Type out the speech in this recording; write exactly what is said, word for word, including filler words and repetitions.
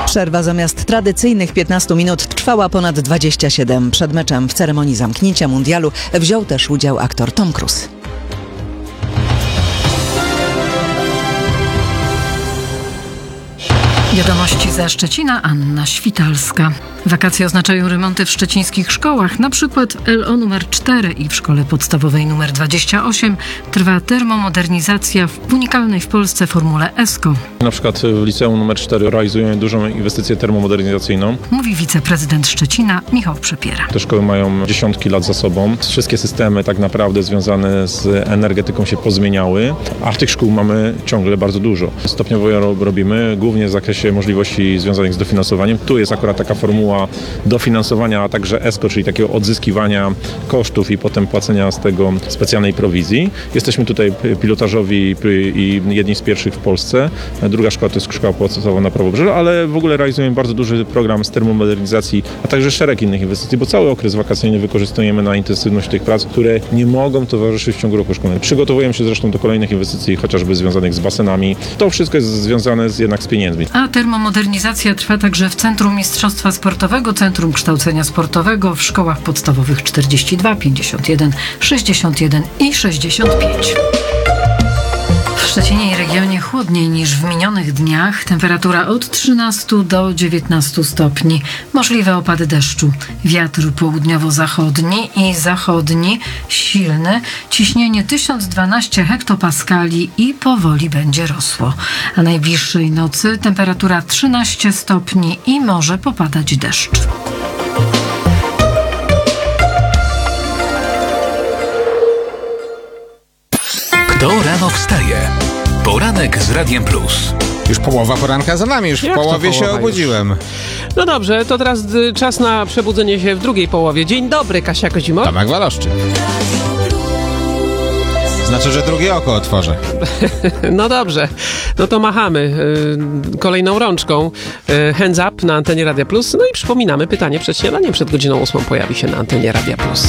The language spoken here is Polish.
Przerwa zamiast tradycyjnych piętnastu minut trwała ponad dwadzieścia siedem. Przed meczem w ceremonii zamknięcia mundialu wziął też udział aktor Tom Cruise. Wiadomości ze Szczecina, Anna Świtalska. Wakacje oznaczają remonty w szczecińskich szkołach. Na przykład L O numer cztery i w szkole podstawowej numer dwadzieścia osiem trwa termomodernizacja w unikalnej w Polsce formule ESCO. Na przykład w liceum numer cztery realizują dużą inwestycję termomodernizacyjną. Mówi wiceprezydent Szczecina Michał Przepiera. Te szkoły mają dziesiątki lat za sobą. Wszystkie systemy tak naprawdę związane z energetyką się pozmieniały, a tych szkół mamy ciągle bardzo dużo. Stopniowo ją robimy, głównie w zakresie możliwości związanych z dofinansowaniem. Tu jest akurat taka formuła dofinansowania, a także ESCO, czyli takiego odzyskiwania kosztów i potem płacenia z tego specjalnej prowizji. Jesteśmy tutaj pilotażowi i jedni z pierwszych w Polsce. Druga szkoła to jest szkoła podstawowa na Prawobrzeżu, ale w ogóle realizujemy bardzo duży program z termomodernizacji, a także szereg innych inwestycji, bo cały okres wakacyjny wykorzystujemy na intensywność tych prac, które nie mogą towarzyszyć w ciągu roku szkolnego. Przygotowujemy się zresztą do kolejnych inwestycji, chociażby związanych z basenami. To wszystko jest związane z, jednak z pieniędzmi. A termomodernizacja trwa także w Centrum Mistrzostwa Sportowego, Centrum Kształcenia Sportowego w szkołach podstawowych czterdzieści dwa, pięćdziesiąt jeden, sześćdziesiąt jeden i sześćdziesiąt pięć. W Szczecinie i regionie chłodniej niż w minionych dniach. Temperatura od trzynastu do dziewiętnastu stopni. Możliwe opady deszczu. Wiatr południowo-zachodni i zachodni silny. Ciśnienie tysiąc dwanaście hektopaskali i powoli będzie rosło. A najbliższej nocy temperatura trzynaście stopni i może popadać deszcz. Kto rano wstaje? Poranek z Radiem Plus. Już połowa poranka za nami, już w Jak to połowie się połowa obudziłem. No dobrze, to teraz y, czas na przebudzenie się w drugiej połowie. Dzień dobry, Kasia Kozimok. Tomek Waloszczyk. Znaczy, że drugie oko otworzę. No dobrze, no to machamy y, kolejną rączką. Y, hands up na antenie Radia Plus. No i przypominamy, pytanie przed śniadaniem przed godziną ósmą pojawi się na antenie Radia Plus.